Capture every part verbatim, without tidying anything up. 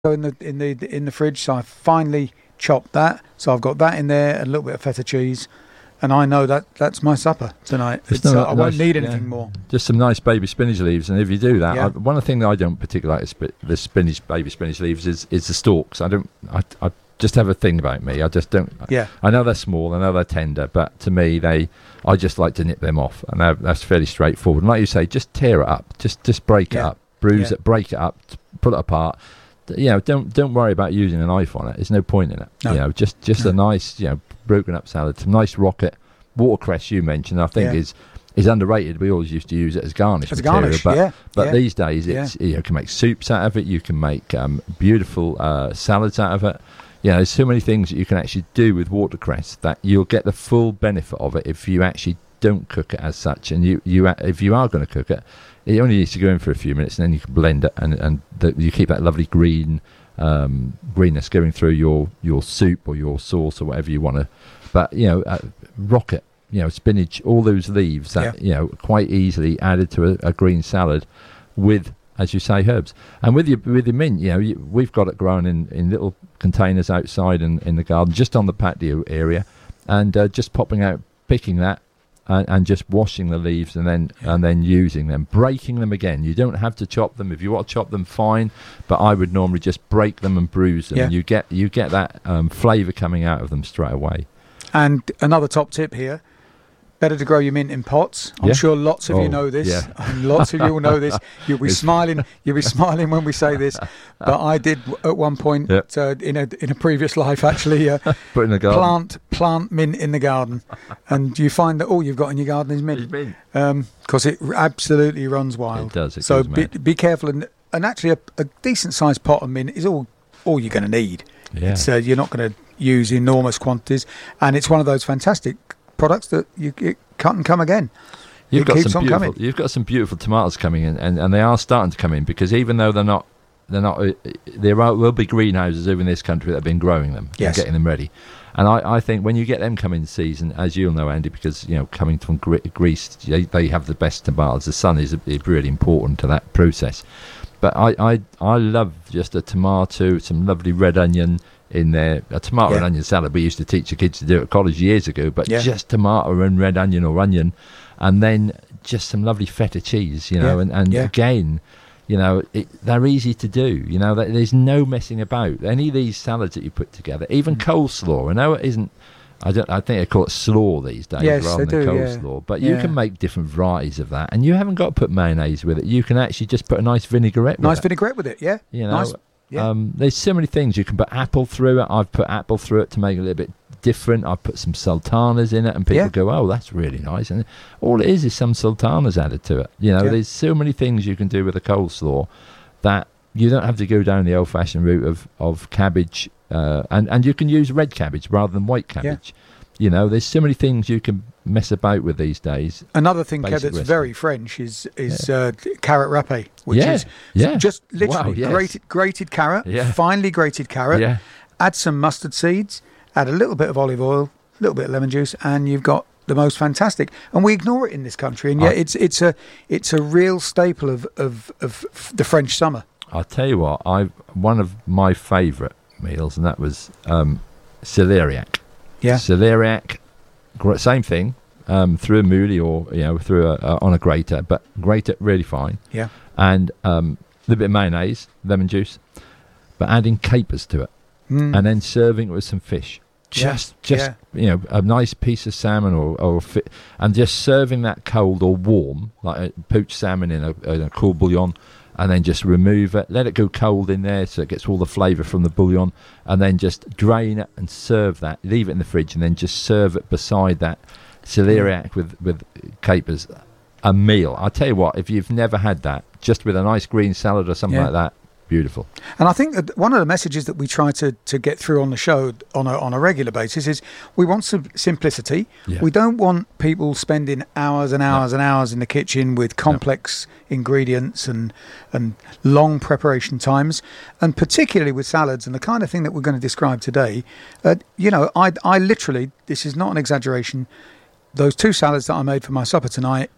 in the in the in the fridge, so I finally chopped that. So I've got that in there, and a little bit of feta cheese, and I know that that's my supper tonight. It's, uh, I won't need anything yeah. more. Just some nice baby spinach leaves, and if you do that, Yeah. I, one of the things that I don't particularly like is the spinach, baby spinach leaves, is is the stalks. I don't. I, I just have a thing about me. I just don't. Yeah. I know they're small, I know they're tender, but to me, they. I just like to nip them off, and that, that's fairly straightforward. And like you say, just tear it up, just just break Yeah. it up, bruise Yeah. it, break it up, pull it apart. You know, don't don't worry about using a knife on it. There's no point in it. No. You know, just just No. a nice, you know, broken up salad, some nice rocket, watercress you mentioned. I think Yeah. is is underrated. We always used to use it as garnish As a material, garnish, but yeah, but yeah. these days it's you, know, you can make soups out of it. You can make um, beautiful uh, salads out of it. You know, there's so many things that you can actually do with watercress that you'll get the full benefit of it if you actually don't cook it as such. And you, you if you are going to cook it, it only needs to go in for a few minutes, and then you can blend it, and and the, you keep that lovely green um, greenness going through your your soup or your sauce or whatever you want to. But you know, uh, rocket, you know, spinach, all those leaves that Yeah. you know quite easily added to a, a green salad with, as you say, herbs. And with your with your mint, you know, you, we've got it grown in, in little containers outside in, in the garden, just on the patio area, and uh, just popping out, picking that, and, and just washing the leaves, and then Yeah. and then using them, breaking them again. You don't have to chop them. If you want to chop them, fine. But I would normally just break them and bruise them. Yeah. And you get you get that um, flavour coming out of them straight away. And another top tip here: better to grow your mint in pots. I'm Yeah. sure lots of Oh, you know this. yeah. And lots of you will know this. You'll be It's- smiling. You'll be smiling when we say this. But I did at one point Yeah. uh, in a in a previous life actually uh, Put in the garden. plant plant mint in the garden, and you find that all you've got in your garden is mint, mint. because it absolutely runs wild. It does, it so goes be, mad. be careful, and and actually a, a decent sized pot of mint is all all you're going to need. Yeah. It's, uh, you're not going to use enormous quantities, and it's one of those fantastic products that you it can't come again. You've It got keeps some on beautiful. coming. You've got some beautiful tomatoes coming in, and, and they are starting to come in, because even though they're not, they're not. Uh, there are, will be greenhouses over in this country that have been growing them, Yes. and getting them ready. And I, I think when you get them coming in season, as you'll know, Andy, because you know coming from Gre- Greece, they, they have the best tomatoes. The sun is, is really important to that process. But I, I, I love just a tomato, some lovely red onion in there. A tomato Yeah. and onion salad. We used to teach the kids to do it at college years ago, but Yeah. just tomato and red onion or onion, and then just some lovely feta cheese, you know, Yeah. and, and Yeah. again, you know, it, they're easy to do. You know, there- there's no messing about. Any of these salads that you put together, even Mm. coleslaw. I know it isn't. I don't. I think they call it slaw these days Yes, rather they than do, yeah. coleslaw. But you Yeah. can make different varieties of that, and you haven't got to put mayonnaise with it. You can actually just put a nice vinaigrette with Nice it. vinaigrette with it, yeah. You know, nice. Yeah. um, there's so many things. You can put apple through it. I've put apple through it to make it a little bit different. I've put some sultanas in it, and people Yeah. go, "Oh, that's really nice." And all it is is some sultanas added to it. You know, Yeah. there's so many things you can do with a coleslaw that you don't have to go down the old-fashioned route of of cabbage, uh, and and you can use red cabbage rather than white cabbage. You know, there's so many things you can mess about with these days. Another thing, Kev, basic that's recipe. very French is is uh, carrot râpé, which Yeah, is yeah. just literally Wow, yes. grated grated carrot, Yeah. finely grated carrot. Yeah. Add some mustard seeds, add a little bit of olive oil, a little bit of lemon juice, and you've got the most fantastic. And we ignore it in this country, and yet I- it's it's a it's a real staple of of, of f- the French summer. I'll tell you what, I one of my favourite meals, and that was um, celeriac. Yeah, Celeriac, gr- same thing, um, through a mouli or you know through a, uh, on a grater, but grate it really fine, yeah, and um, a little bit of mayonnaise, lemon juice, but adding capers to it, Mm. and then serving it with some fish. Yeah, Just, just yeah. you know, a nice piece of salmon or or fi- and just serving that cold or warm, like a poached salmon in a, in a cool bouillon. And then just remove it, let it go cold in there so it gets all the flavour from the bouillon, and then just drain it and serve that. Leave it in the fridge and then just serve it beside that celeriac with, with capers. A meal. I'll tell you what, if you've never had that, just with a nice green salad or something Yeah. like that, beautiful. And I think that one of the messages that we try to, to get through on the show on a, on a regular basis is we want sim- simplicity. Yeah. We don't want people spending hours and hours and hours in the kitchen with complex ingredients and and long preparation times. And particularly with salads and the kind of thing that we're going to describe today, uh, you know, I, I literally, this is not an exaggeration, those two salads that I made for my supper tonight,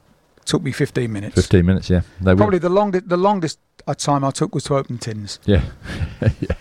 took me fifteen minutes. Fifteen minutes, yeah. They Probably will. the longest the longest time I took was to open tins. Yeah, yeah.